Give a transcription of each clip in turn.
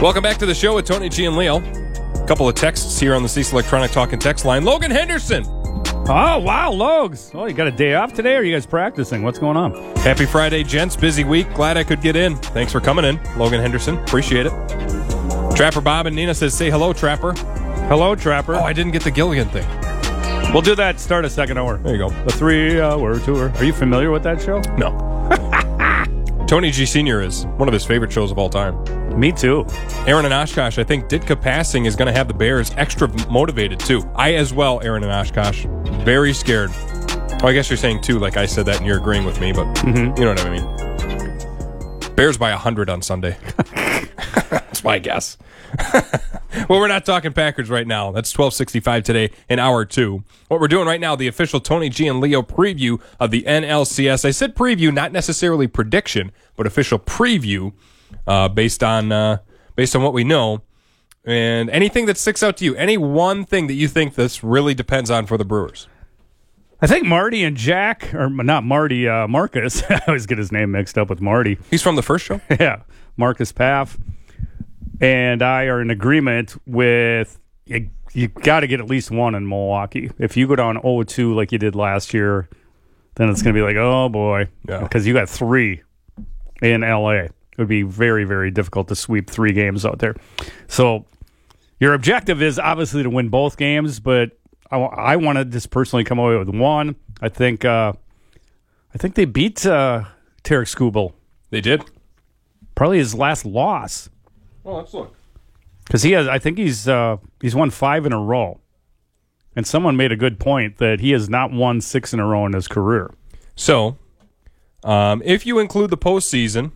Welcome back to the show with Tony G and Leo. A couple of texts here on the Cecil Electronic Talk and Text line. Logan Henderson. Oh, wow, Logs. Oh, you got a day off today, or are you guys practicing? What's going on? Happy Friday, gents. Busy week. Glad I could get in. Thanks for coming in, Logan Henderson. Appreciate it. Trapper Bob and Nina says, say hello, Trapper. Hello, Trapper. Oh, I didn't get the Gilligan thing. We'll do that start of second hour. There you go. The 3-hour tour. Are you familiar with that show? No. Tony G Sr. is one of his favorite shows of all time. Me too. Aaron and Oshkosh, I think Ditka passing is going to have the Bears extra motivated, too. I as well, Aaron and Oshkosh. Very scared. Oh, I guess you're saying, too, like I said that and you're agreeing with me, but you know what I mean. Bears by 100 on Sunday. That's my guess. Well, we're not talking Packers right now. That's 12:65 today in hour 2. What we're doing right now, the official Tony G and Leo preview of the NLCS. I said preview, not necessarily prediction, but official preview based on what we know. And anything that sticks out to you, any one thing that you think this really depends on for the Brewers. I think Marty and Jack, or not Marty, Marcus. I always get his name mixed up with Marty. He's from the first show? Yeah, Marcus Paff. And I are in agreement with you got to get at least one in Milwaukee. If you go down 0-2 like you did last year, then it's going to be like, oh, boy. Because you got 3 in L.A. It would be very, very difficult to sweep 3 games out there. So your objective is obviously to win both games, but I want to just personally come away with one. I think they beat Tarek Skubal. They did? Probably his last loss. Oh, let's look. Because I think he's won 5 in a row. And someone made a good point that he has not won 6 in a row in his career. So, if you include the postseason,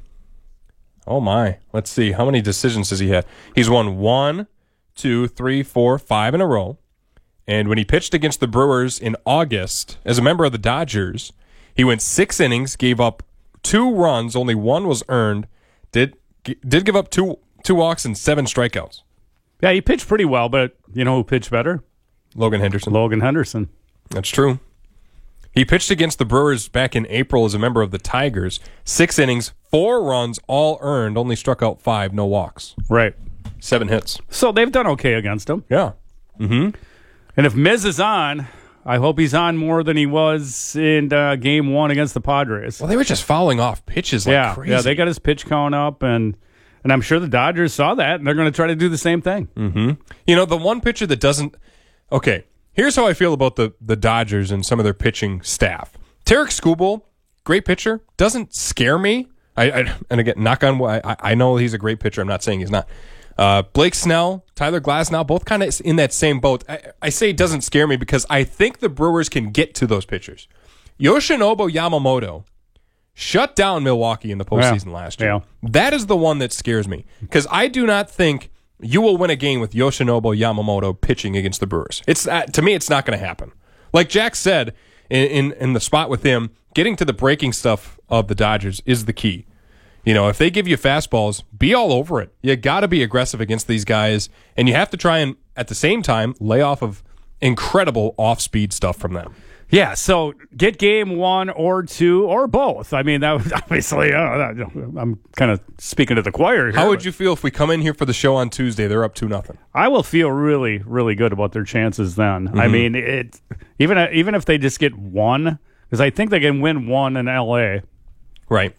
oh my, let's see, how many decisions does he have? He's won 1, 2, 3, 4, 5 in a row. And when he pitched against the Brewers in August, as a member of the Dodgers, he went 6 innings, gave up 2 runs, only 1 was earned, did give up 2 walks and 7 strikeouts. Yeah, he pitched pretty well, but you know who pitched better? Logan Henderson. Logan Henderson. That's true. He pitched against the Brewers back in April as a member of the Tigers. 6 innings, 4 runs, all earned, only struck out 5, no walks. Right. 7 hits. So they've done okay against him. Yeah. Mm-hmm. And if Miz is on, I hope he's on more than he was in Game 1 against the Padres. Well, they were just fouling off pitches like crazy. Yeah, they got his pitch count up, and I'm sure the Dodgers saw that, and they're going to try to do the same thing. Mm-hmm. You know, the one pitcher that doesn't... Okay, here's how I feel about the Dodgers and some of their pitching staff. Tarek Skubal, great pitcher, doesn't scare me. And again, knock on wood, I know he's a great pitcher. I'm not saying he's not. Blake Snell, Tyler Glasnow, both kind of in that same boat. I say it doesn't scare me because I think the Brewers can get to those pitchers. Yoshinobu Yamamoto shut down Milwaukee in the postseason last year. Yeah. That is the one that scares me because I do not think you will win a game with Yoshinobu Yamamoto pitching against the Brewers. To me, it's not going to happen. Like Jack said in the spot with him, getting to the breaking stuff of the Dodgers is the key. You know, if they give you fastballs, be all over it. You got to be aggressive against these guys, and you have to try and, at the same time, lay off of incredible off-speed stuff from them. Yeah, so get Game 1 or 2 or both. I mean, that was obviously, I'm kind of speaking to the choir here. How would you feel if we come in here for the show on Tuesday, they're up 2-0? I will feel really, really good about their chances then. Mm-hmm. I mean, even if they just get 1, because I think they can win 1 in L.A. Right.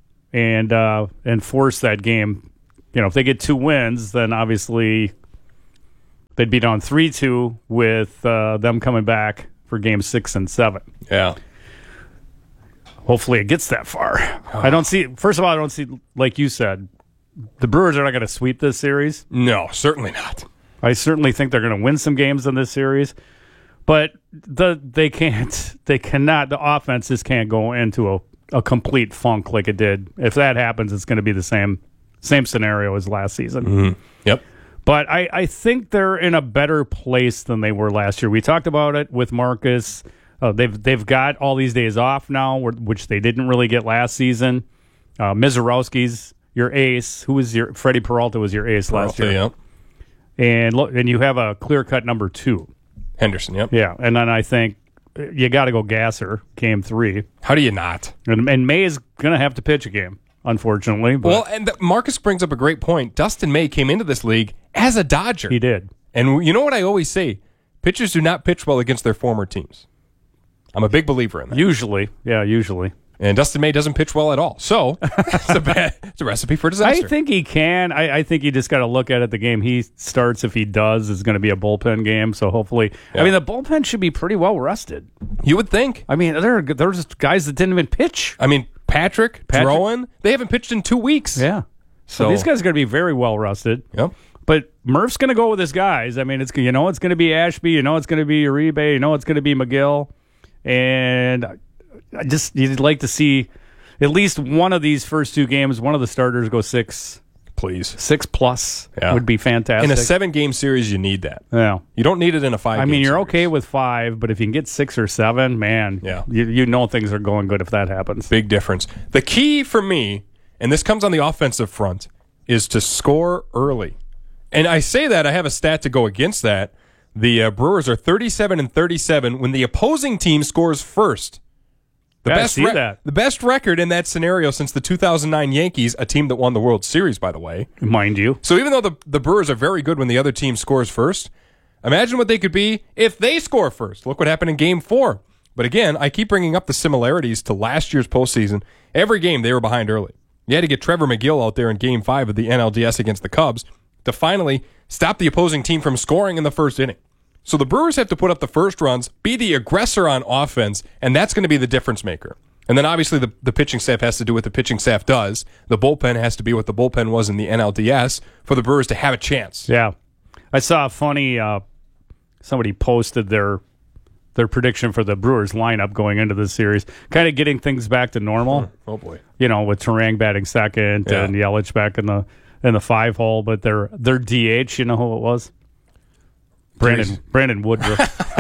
And force that game. You know, if they get 2 wins, then obviously they'd be down 3-2 with them coming back for Game 6 and 7. Yeah. Hopefully it gets that far. I don't see, like you said, the Brewers are not going to sweep this series. No, certainly not. I certainly think they're going to win some games in this series. But they cannot, the offense just can't go into a complete funk like it did. If that happens, it's going to be the same scenario as last season. Mm-hmm. Yep. But I think they're in a better place than they were last year. We talked about it with Marcus. They've got all these days off now, which they didn't really get last season. Mizorowski's your ace. Freddie Peralta was your ace last year. Yep. And you have a clear-cut number 2. Henderson, yep. Yeah, and then I think you got to go Gasser, Game 3. How do you not? And May is going to have to pitch a game. unfortunately. But Well, and Marcus brings up a great point. Dustin May came into this league as a Dodger. he did. And you know what I always say? Pitchers do not pitch well against their former teams. I'm a big believer in that. Usually. And Dustin May doesn't pitch well at all. So it's a recipe for disaster. I think he can. I think you just got to look at it. The game he starts, if he does, is going to be a bullpen game. So hopefully, Yeah. I mean, the bullpen should be pretty well rested. You would think. I mean, there's guys that didn't even pitch. I mean, Patrick, Drowan, they haven't pitched in 2 weeks. Yeah. So these guys are going to be very well rested. Yep. But Murph's going to go with his guys. I mean, it's going to be Ashby. It's going to be Uribe. it's going to be McGill. And you'd like to see at least one of these first 2 games, one of the starters go 6. Please. 6+ Yeah. would be fantastic. In a 7-game series, you need that. Yeah. You don't need it in a 5-game I mean, you're series. okay with 5, but if you can get 6 or 7, man, Yeah. you know things are going good if that happens. Big difference. The key for me, and this comes on the offensive front, is to score early. And I say that, I have a stat to go against that. The Brewers are 37-37 when the opposing team scores first. The best record in that scenario since the 2009 Yankees, a team that won the World Series, by the way. Mind you. So even though the Brewers are very good when the other team scores first, imagine what they could be if they score first. Look what happened in Game 4. But again, I keep bringing up the similarities to last year's postseason. Every game, they were behind early. You had to get Trevor McGill out there in Game 5 of the NLDS against the Cubs to finally stop the opposing team from scoring in the first inning. So the Brewers have to put up the first runs, be the aggressor on offense, and that's going to be the difference maker. And then obviously the pitching staff has to do what the pitching staff does. The bullpen has to be what the bullpen was in the NLDS for the Brewers to have a chance. Yeah. I saw a funny, somebody posted their prediction for the Brewers lineup going into the series, kind of getting things back to normal. Oh, boy. With Terang batting second and Yelich back in the 5 hole, but their DH, you know who it was? Brandon Woodruff.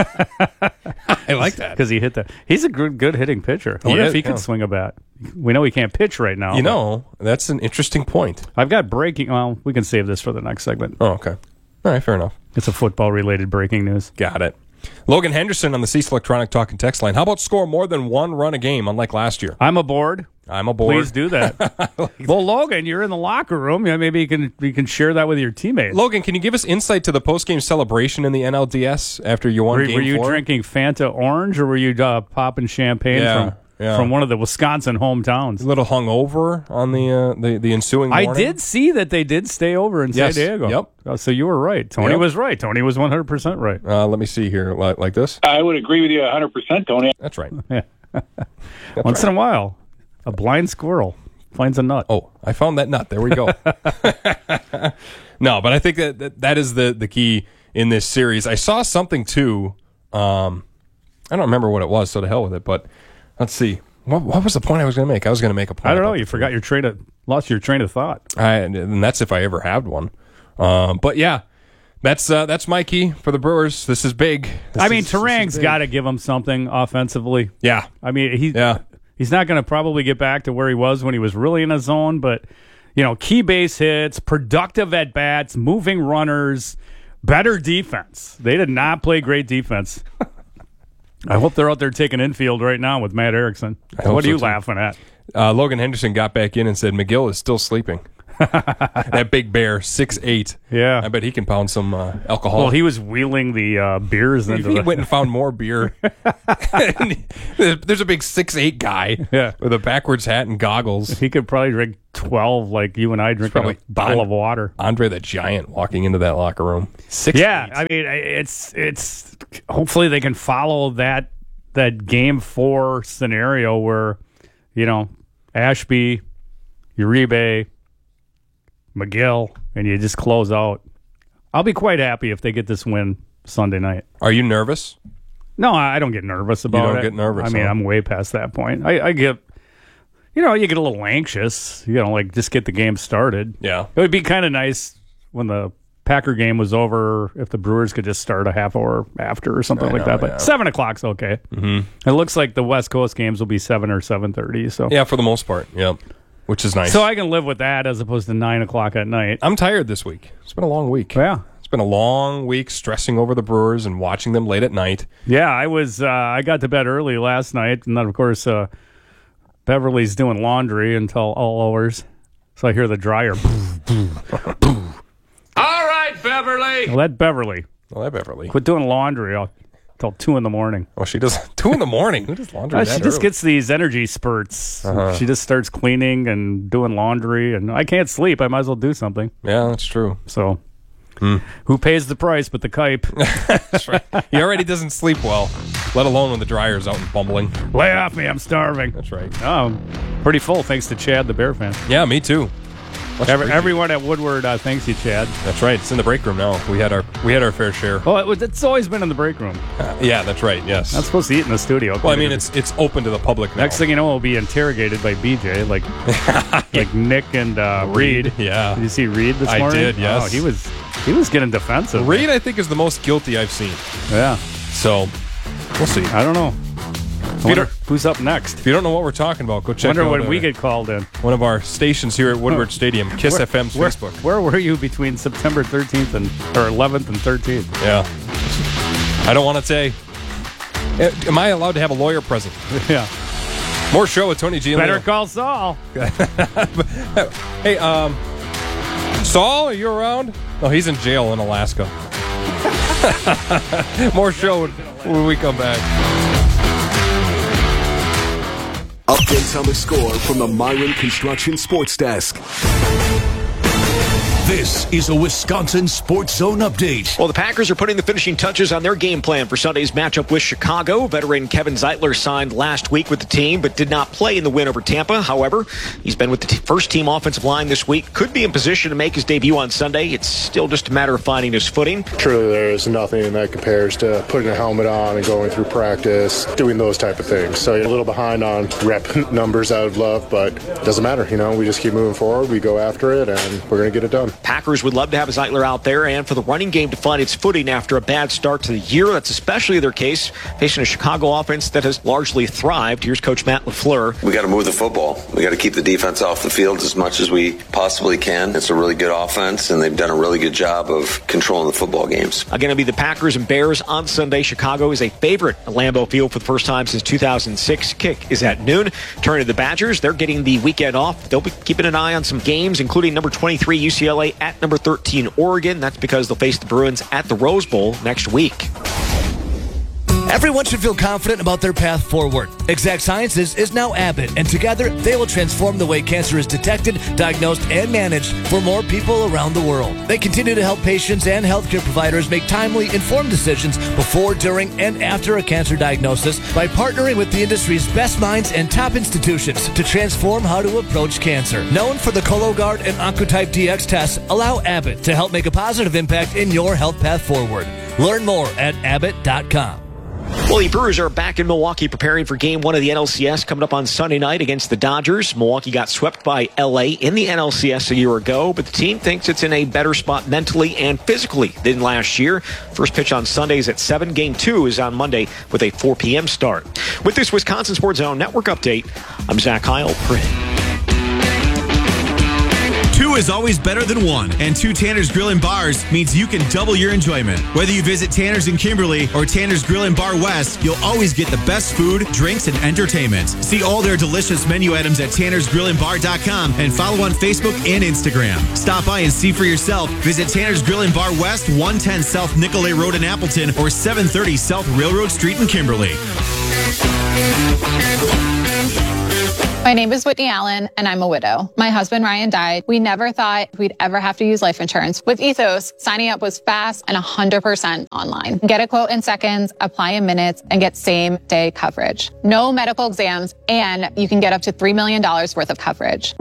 I like that. Because he hit that. He's a good hitting pitcher. I wonder if he can swing a bat. We know he can't pitch right now. That's an interesting point. I've got breaking. Well, we can save this for the next segment. Oh, okay. All right, fair enough. It's a football-related breaking news. Got it. Logan Henderson on the Cease Electronic Talk and Text line. How about score more than 1 run a game, unlike last year? I'm aboard. Please do that. Well, Logan, you're in the locker room. Maybe you can share that with your teammates. Logan, can you give us insight to the post-game celebration in the NLDS after you won Game 4? Were you drinking Fanta Orange, or were you popping champagne from one of the Wisconsin hometowns? A little hungover on the ensuing morning? I did see that they did stay over in San Diego. Yep. So you were right. Tony was right. Tony was 100% right. Let me see here, like this. I would agree with you 100%, Tony. That's right. Yeah. Once in a while, a blind squirrel finds a nut. Oh, I found that nut. There we go. No, but I think that is the key in this series. I saw something too. I don't remember what it was, so to hell with it. But let's see. What was the point I was going to make? I was going to make a point. I don't know. You forgot lost your train of thought. And that's if I ever had one. But yeah, that's my key for the Brewers. This is big. Terang's got to give him something offensively. Yeah. I mean, he's not going to probably get back to where he was when he was really in his zone, but key base hits, productive at bats, moving runners, better defense. They did not play great defense. I hope they're out there taking infield right now with Matt Erickson. What are you laughing at? Logan Henderson got back in and said McGill is still sleeping. That big bear, 6'8". Yeah. I bet he can pound some alcohol. Well, he was wheeling the beers into he went and found more beer. There's a big 6'8" guy with a backwards hat and goggles. He could probably drink 12 like you and I drink a bottle of water. Andre the Giant walking into that locker room. 6'8". Yeah, I mean, it's hopefully they can follow that Game 4 scenario where, Ashby, Uribe, McGill, and you just close out. I'll be quite happy if they get this win Sunday night. Are you nervous? No, I don't get nervous about it. You don't get nervous. I mean, I'm way past that point. I get, you get a little anxious. Just get the game started. Yeah. It would be kind of nice when the Packer game was over if the Brewers could just start a half hour after or something like that. But 7 o'clock's okay. Mm-hmm. It looks like the West Coast games will be 7 or 7:30. So yeah, for the most part. Yeah. Which is nice. So I can live with that as opposed to 9 o'clock at night. I'm tired this week. It's been a long week. Yeah. It's been a long week stressing over the Brewers and watching them late at night. Yeah, I got to bed early last night. And then, of course, Beverly's doing laundry until all hours. So I hear the dryer. All right, Beverly. Let Beverly. Well, that Beverly. Quit doing laundry until 2 in the morning. Oh, she does 2 in the morning. Who does laundry? She just gets these energy spurts. She just starts cleaning and doing laundry, and I can't sleep. I might as well do something. Yeah, that's true. So, who pays the price but the Kipe? That's right. He already doesn't sleep well, let alone when the dryer's out and bumbling. Lay off me, I'm starving. That's right. Oh, pretty full thanks to Chad, the Bear fan. Yeah, me too. Everyone at Woodward thanks you, Chad. That's right. It's in the break room now. We had our fair share. Oh, it's always been in the break room. Yeah, that's right. Yes. Not supposed to eat in the studio. Well, I mean, it's open to the public now. Next thing you know, we'll be interrogated by BJ, like Nick and Reed. Yeah. Did you see Reed this morning? I did. Yes. Oh, he was getting defensive. Reed, I think, is the most guilty I've seen. Yeah. So we'll see. I don't know. Who's up next? If you don't know what we're talking about, go check out. Wonder when we get called in. One of our stations here at Woodward Stadium, Kiss FM's Facebook. Where were you between September 13th or 11th and 13th? Yeah. I don't want to say. Am I allowed to have a lawyer present? Yeah. More show with Tony G. Better call Saul. Hey, Saul, are you around? Oh, he's in jail in Alaska. More show when we come back. Updates on the score from the Myron Construction Sports Desk. This is a Wisconsin Sports Zone update. Well, the Packers are putting the finishing touches on their game plan for Sunday's matchup with Chicago. Veteran Kevin Zeitler signed last week with the team, but did not play in the win over Tampa. However, he's been with the first-team offensive line this week. Could be in position to make his debut on Sunday. It's still just a matter of finding his footing. Truly, there is nothing that compares to putting a helmet on and going through practice, doing those type of things. So you're a little behind on rep numbers I would love, but it doesn't matter. We just keep moving forward. We go after it, and we're going to get it done. Packers would love to have Zeitler out there and for the running game to find its footing after a bad start to the year. That's especially their case facing a Chicago offense that has largely thrived. Here's Coach Matt LaFleur. We got to move the football. We got to keep the defense off the field as much as we possibly can. It's a really good offense, and they've done a really good job of controlling the football games. Again, it'll be the Packers and Bears on Sunday. Chicago is a favorite at Lambeau Field for the first time since 2006. Kick is at noon. Turning to the Badgers, they're getting the weekend off. They'll be keeping an eye on some games, including number 23 UCLA at number 13 Oregon. That's because they'll face the Bruins at the Rose Bowl next week. Everyone should feel confident about their path forward. Exact Sciences is now Abbott, and together they will transform the way cancer is detected, diagnosed, and managed for more people around the world. They continue to help patients and healthcare providers make timely, informed decisions before, during, and after a cancer diagnosis by partnering with the industry's best minds and top institutions to transform how to approach cancer. Known for the Cologuard and Oncotype DX tests, allow Abbott to help make a positive impact in your health path forward. Learn more at abbott.com. Well, the Brewers are back in Milwaukee preparing for Game 1 of the NLCS coming up on Sunday night against the Dodgers. Milwaukee got swept by L.A. in the NLCS a year ago, but the team thinks it's in a better spot mentally and physically than last year. First pitch on Sundays at 7. Game 2 is on Monday with a 4 p.m. start. With this Wisconsin Sports Zone Network update, I'm Zach Heil. 2 is always better than 1, and 2 Tanner's Grill and Bars means you can double your enjoyment. Whether you visit Tanner's in Kimberly or Tanner's Grill and Bar West, you'll always get the best food, drinks, and entertainment. See all their delicious menu items at tannersgrillandbar.com and follow on Facebook and Instagram. Stop by and see for yourself. Visit Tanner's Grill and Bar West, 110 South Nicolay Road in Appleton or 730 South Railroad Street in Kimberly. My name is Whitney Allen, and I'm a widow. My husband, Ryan, died. We never thought we'd ever have to use life insurance. With Ethos, signing up was fast and 100% online. Get a quote in seconds, apply in minutes, and get same-day coverage. No medical exams, and you can get up to $3 million worth of coverage.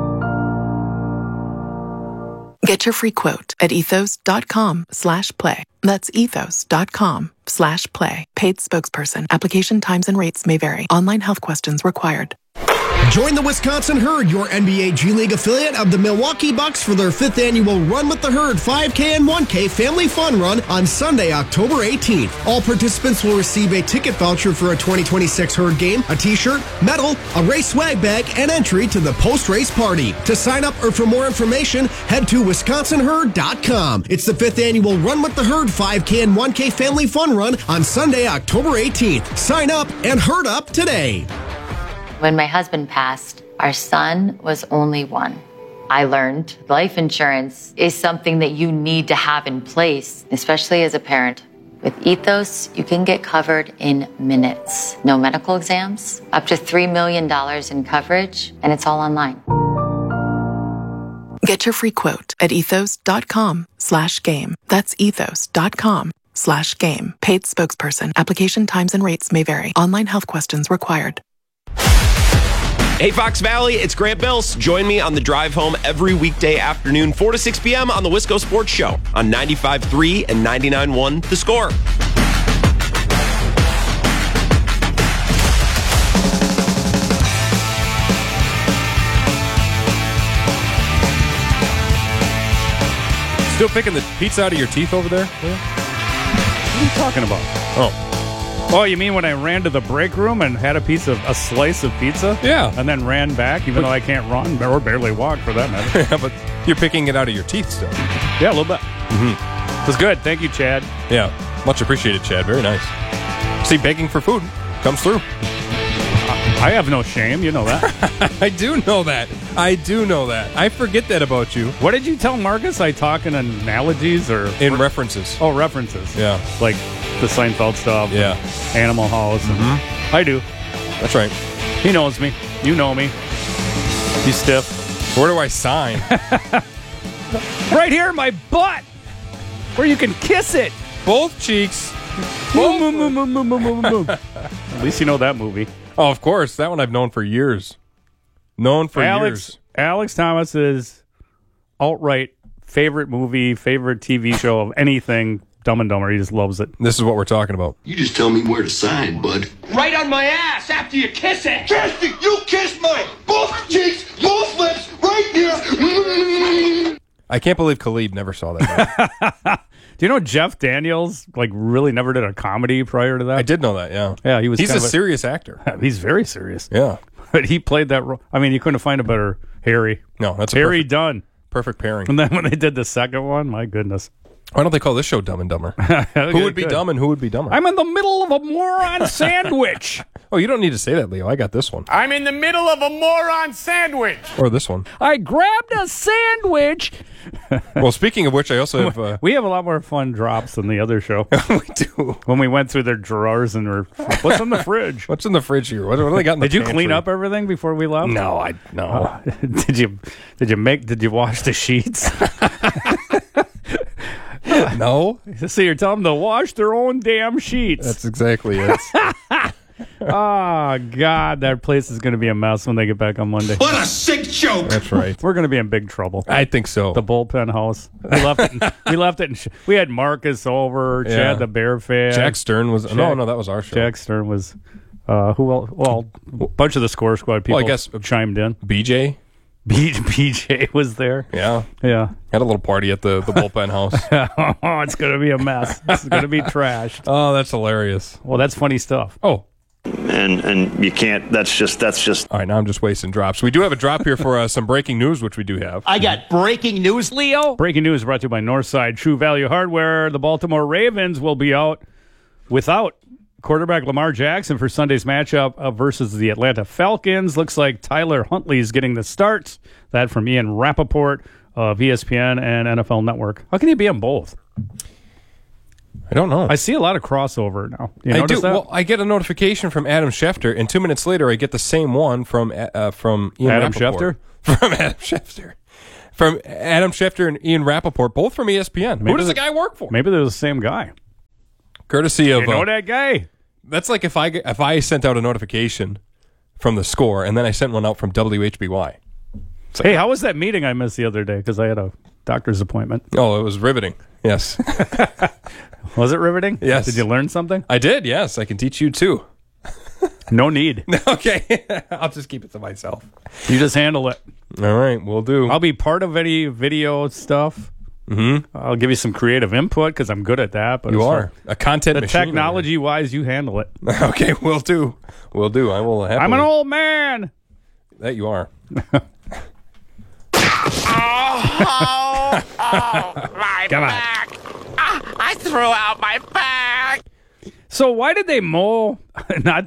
Get your free quote at ethos.com/play. That's ethos.com/play. Paid spokesperson. Application times and rates may vary. Online health questions required. Join the Wisconsin Herd, your NBA G League affiliate of the Milwaukee Bucks, for their 5th annual Run with the Herd 5K and 1K Family Fun Run on Sunday, October 18th. All participants will receive a ticket voucher for a 2026 Herd game, a t-shirt, medal, a race swag bag, and entry to the post-race party. To sign up or for more information, head to wisconsinherd.com. It's the 5th annual Run with the Herd 5K and 1K Family Fun Run on Sunday, October 18th. Sign up and herd up today. When my husband passed, our son was only 1. I learned life insurance is something that you need to have in place, especially as a parent. With Ethos, you can get covered in minutes. No medical exams, up to $3 million in coverage, and it's all online. Get your free quote at ethos.com/game. That's ethos.com/game. Paid spokesperson. Application times and rates may vary. Online health questions required. Hey, Fox Valley, it's Grant Bills. Join me on the drive home every weekday afternoon, 4 to 6 p.m. on the Wisco Sports Show on 95.3 and 99.1 The Score. Still picking the pizza out of your teeth over there? What are you talking about? Oh, you mean when I ran to the break room and had a slice of pizza? Yeah. And then ran back, even though I can't run or barely walk for that matter. Yeah, but you're picking it out of your teeth still. Yeah, a little bit. Mm-hmm. It was good. Thank you, Chad. Yeah. Much appreciated, Chad. Very nice. See, begging for food comes through. I have no shame. You know that. I do know that. I forget that about you. What did you tell Marcus? I talk in analogies or in references. Oh, references. Yeah. Like the Seinfeld stuff. Yeah. Animal House. Mm-hmm. I do. That's right. He knows me. You know me. You stiff. Where do I sign? Right here in my butt. Where you can kiss it. Both cheeks. At least you know that movie. Oh, of course. That one I've known for years. Years. Alex Thomas's outright favorite movie, favorite TV show of anything, Dumb and Dumber. He just loves it. This is what we're talking about. You just tell me where to sign, bud. Right on my ass after you kiss it. Kiss it! You kiss mine! Both cheeks, both lips, right here! I can't believe Khalid never saw that. Do you know Jeff Daniels really never did a comedy prior to that? I did know that, yeah. Yeah, he's a serious actor. He's very serious. Yeah. But he played that role. I mean, you couldn't find a better Harry. No, that's Harry Dunn. Perfect pairing. And then when they did the second one, my goodness. Why don't they call this show Dumb and Dumber? Who would be dumb and who would be dumber? I'm in the middle of a moron sandwich. Oh, you don't need to say that, Leo. I got this one. I'm in the middle of a moron sandwich. Or this one. I grabbed a sandwich. Well, speaking of which, I also have... we have a lot more fun drops than the other show. We do. When we went through their drawers and were, what's in the fridge? What's in the fridge here? What do they got in the Did you pantry? clean up everything before we left? No, Did you wash the sheets? No. So you're telling them to wash their own damn sheets. That's exactly it. Oh, God, that place is going to be a mess when they get back on Monday. What a sick joke! That's right. We're going to be in big trouble. I think so. The bullpen house. We left it. We had Marcus over, Chad the Bear fan. Jack Stern was... No, that was our show. Jack Stern was... who else? Well, a bunch of the Score Squad people chimed in. BJ? BJ was there. Yeah. Had a little party at the bullpen house. Oh, it's going to be a mess. This is going to be trashed. Oh, that's hilarious. Well, that's funny stuff. Oh. And you can't, that's just. All right, now I'm just wasting drops. We do have a drop here for some breaking news, which we do have. I got breaking news, Leo. Breaking news brought to you by Northside True Value Hardware. The Baltimore Ravens will be out without quarterback Lamar Jackson for Sunday's matchup versus the Atlanta Falcons. Looks like Tyler Huntley is getting the start. That from Ian Rappaport of ESPN and NFL Network. How can you be on both? I don't know. I see a lot of crossover now. You notice that? Well, I get a notification from Adam Schefter, and 2 minutes later, I get the same one from Ian Adam Rappaport. From Adam Schefter. From Adam Schefter and Ian Rappaport, both from ESPN. Who does the guy work for? Maybe they're the same guy. Courtesy of... You know that guy? That's like if I sent out a notification from the Score, and then I sent one out from WHBY. Hey, how was that meeting I missed the other day? Because I had a doctor's appointment. Oh, it was riveting. Yes. Was it riveting? Yes. Did you learn something? I did, yes. I can teach you, too. No need. Okay. I'll just keep it to myself. You just handle it. All right, we'll do. I'll be part of any video stuff. Mm-hmm. I'll give you some creative input because I'm good at that. But you are. A content machine. Technology-wise, you handle it. Okay, we'll do. We'll do. I will happily. I'm an old man. That you are. My back. I threw out my back. So why did they mow, not to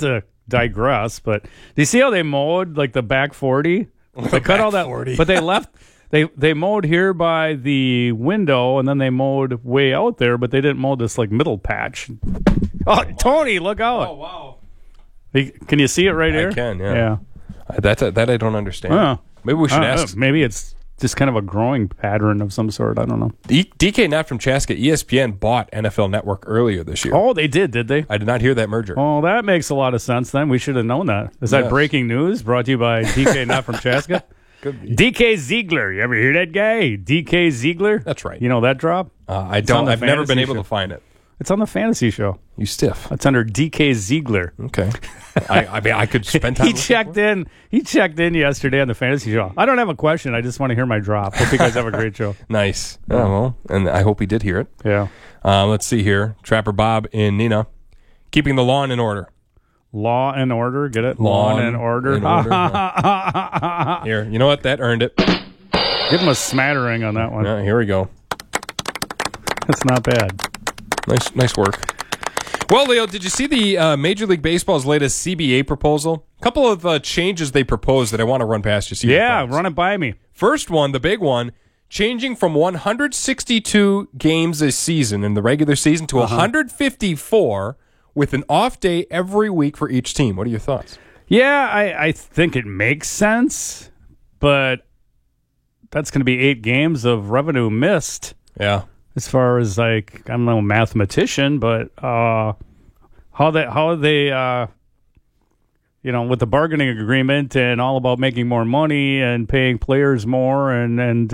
digress, but do you see how they mowed like the back 40? They cut all that, 40. but they left. They mowed here by the window, and then they mowed way out there, but they didn't mow this like middle patch. Oh, Tony, look out! Oh, wow. Can you see it right here? I can, yeah. That I don't understand. Maybe we should ask. Maybe it's just kind of a growing pattern of some sort. I don't know. DK Knapp from Chaska, ESPN bought NFL Network earlier this year. Oh, they did they? I did not hear that merger. Oh, that makes a lot of sense then. We should have known that. Is that breaking news brought to you by DK Knapp from Chaska? DK Ziegler. You ever hear that guy? DK Ziegler? That's right. You know that drop? I don't. I've never been able to find it. It's on the fantasy show. You stiff. It's under DK Ziegler. Okay. I mean, I could spend time. He checked in yesterday on the fantasy show. I don't have a question. I just want to hear my drop. Hope you guys have a great show. Nice. Oh, well, and I hope he did hear it. Yeah. Let's see here. Trapper Bob in Neenah. Keeping the lawn in order. Law and order. Get it? Lawn and order. Here. You know what? That earned it. Give him a smattering on that one. Yeah, here we go. That's not bad. Nice work. Well, Leo, did you see the Major League Baseball's latest CBA proposal? A couple of changes they proposed that I want to run past you. Yeah, run it by me. First one, the big one, changing from 162 games this season in the regular season to 154 with an off day every week for each team. What are your thoughts? Yeah, I think it makes sense, but that's going to be 8 games of revenue missed. Yeah. As far as like, I don't know, mathematician, but how they with the bargaining agreement and all about making more money and paying players more and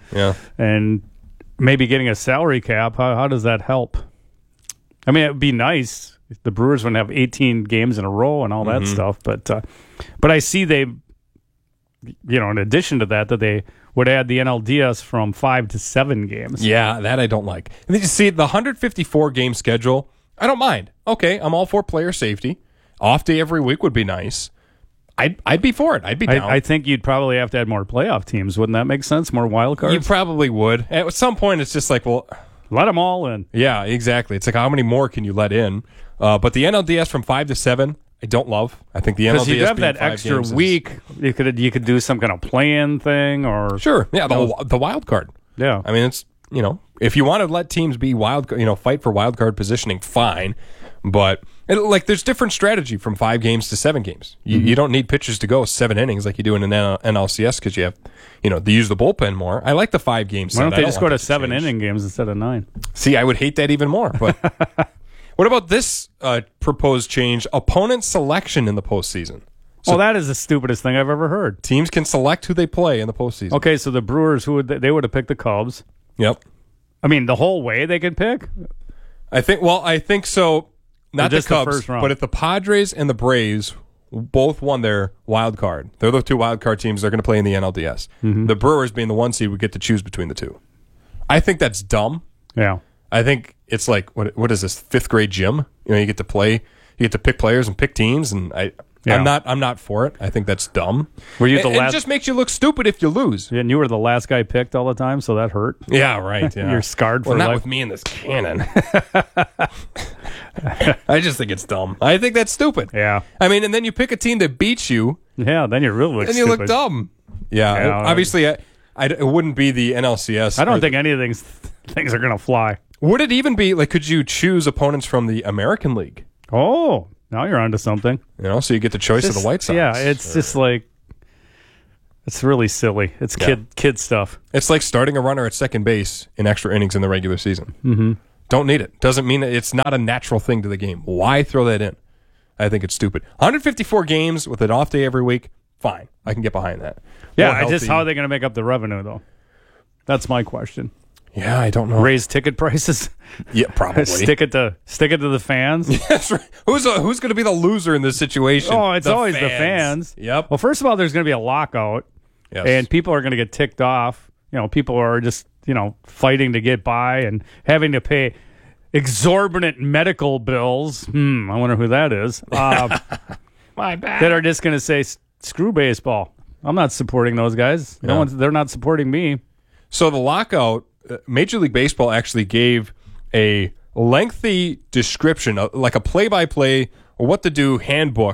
maybe getting a salary cap. How does that help? I mean, it would be nice if the Brewers wouldn't have 18 games in a row and all that stuff, but I see they, in addition to that they would add the NLDS from 5 to 7 games. Yeah, that I don't like. And then you see the 154 game schedule. I don't mind. Okay, I'm all for player safety. Off day every week would be nice. I'd be for it. I'd be down. I think you'd probably have to add more playoff teams. Wouldn't that make sense? More wild cards? You probably would. At some point, it's just like, well, let them all in. Yeah, exactly. It's like, how many more can you let in? But the NLDS from 5 to 7, I don't love. I think the NLDS because you have that extra week. You could do some kind of play-in thing or sure. Yeah, the wild card. Yeah, I mean it's if you want to let teams be fight for wild card positioning, fine. But there's different strategy from 5 games to 7 games. You don't need pitchers to go 7 innings like you do in an NLCS because you have they use the bullpen more. I like the 5 games. Why don't they just go to 7 inning games instead of 9? See, I would hate that even more. But. What about this proposed change? Opponent selection in the postseason. So that is the stupidest thing I've ever heard. Teams can select who they play in the postseason. Okay, so the Brewers, they would have picked the Cubs. Yep. I mean, the whole way they could pick? I think so. Not the Cubs, first round. But if the Padres and the Braves both won their wild card, they're the 2 wild card teams they're going to play in the NLDS. The Brewers being the 1 seed would get to choose between the 2. I think that's dumb. Yeah. I think it's like what is this 5th grade gym? You get to play, you get to pick players and pick teams, and I'm not for it. I think that's dumb. Were you the last? It just makes you look stupid if you lose. Yeah, and you were the last guy picked all the time, so that hurt. Yeah, right. Yeah. You're scarred for not life. with me in this cannon. I just think it's dumb. I think that's stupid. Yeah. I mean, and then you pick a team that beats you. Yeah, then you really look. And you look dumb. Yeah. Obviously, it wouldn't be the NLCS. I don't think any of these things are going to fly. Would it even be could you choose opponents from the American League? Oh, now you're onto something. So you get the choice of the White Sox. Yeah, it's just it's really silly. It's kid stuff. It's like starting a runner at second base in extra innings in the regular season. Mm-hmm. Don't need it. Doesn't mean it's not a natural thing to the game. Why throw that in? I think it's stupid. 154 games with an off day every week, fine. I can get behind that. Yeah, just how are they going to make up the revenue, though? That's my question. Yeah, I don't know. Raise ticket prices? Yeah, probably. Stick it to the fans? Yes, right. Who's going to be the loser in this situation? Oh, it's always the fans. Yep. Well, first of all, there's going to be a lockout, and people are going to get ticked off. People are just fighting to get by and having to pay exorbitant medical bills. I wonder who that is. My bad. That are just going to say, screw baseball. I'm not supporting those guys. No. They're not supporting me. So the lockout, Major League Baseball actually gave a lengthy description, like a play-by-play or what to do handbook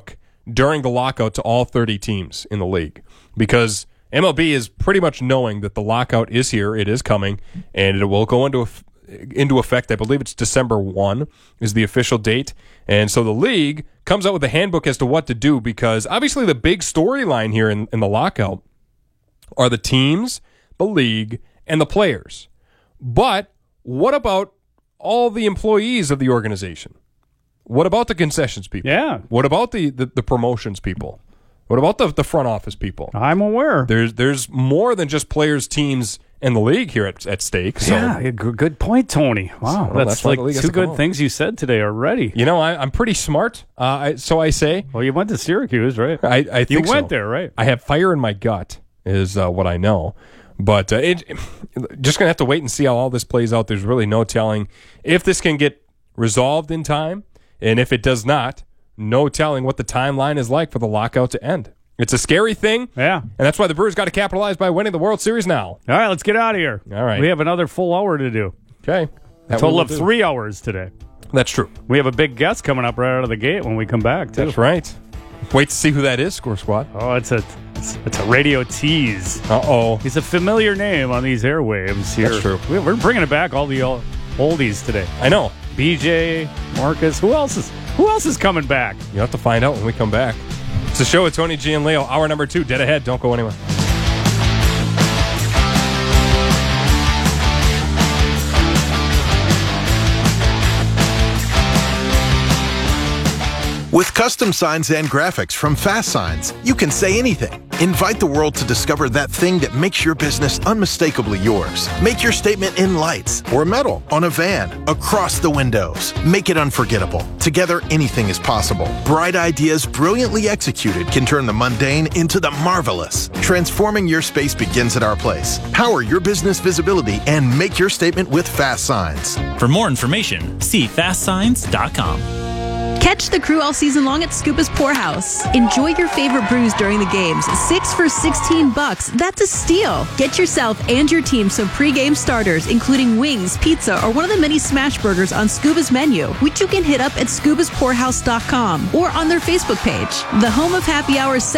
during the lockout to all 30 teams in the league, because MLB is pretty much knowing that the lockout is here, it is coming, and it will go into effect. I believe it's December 1 is the official date. And so the league comes out with a handbook as to what to do, because obviously the big storyline here in the lockout are the teams, the league, and the players. But what about all the employees of the organization? What about the concessions people? Yeah. What about the promotions people? What about the front office people? I'm aware. There's more than just players, teams, and the league here at stake. So. Yeah, good point, Tony. Wow, that's like two good things you said today already. You know, I'm pretty smart, so I say. Well, you went to Syracuse, right? I think you went so. there, right? I have fire in my gut, is what I know. But just going to have to wait and see how all this plays out. There's really no telling if this can get resolved in time, and if it does not, no telling what the timeline is like for the lockout to end. It's a scary thing. Yeah. And that's why the Brewers got to capitalize by winning the World Series now. All right, let's get out of here. All right. We have another full hour to do. Okay. A total of 3 hours today. That's true. We have a big guest coming up right out of the gate when we come back, too. That's right. Wait to see who that is, Score Squad. Oh, it's a radio tease. Uh-oh. He's a familiar name on these airwaves here. That's true. We're bringing it back, all the oldies today. I know. BJ, Marcus, who else is coming back? You'll have to find out when we come back. It's the show with Tony G and Leo. Hour number 2, dead ahead. Don't go anywhere. With custom signs and graphics from Fast Signs, you can say anything. Invite the world to discover that thing that makes your business unmistakably yours. Make your statement in lights or metal, on a van, across the windows. Make it unforgettable. Together, anything is possible. Bright ideas brilliantly executed can turn the mundane into the marvelous. Transforming your space begins at our place. Power your business visibility and make your statement with Fast Signs. For more information, see fastsigns.com. Catch the crew all season long at Scuba's Pour House. Enjoy your favorite brews during the games. 6 for $16. That's a steal. Get yourself and your team some pre-game starters, including wings, pizza, or one of the many smash burgers on Scuba's menu, which you can hit up at scubasporhouse.com or on their Facebook page. The home of happy hours